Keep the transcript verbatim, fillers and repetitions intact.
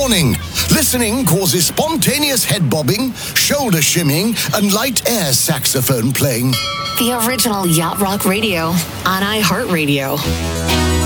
Warning, listening causes spontaneous head bobbing, shoulder shimming, and light air saxophone playing. The original Yacht Rock Radio on iHeartRadio.